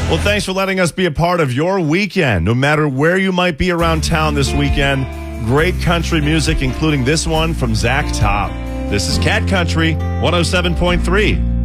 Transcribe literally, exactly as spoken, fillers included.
Well, thanks for letting us be a part of your weekend. No matter where you might be around town this weekend, great country music, including this one from Zach Top. This is Cat Country one oh seven point three.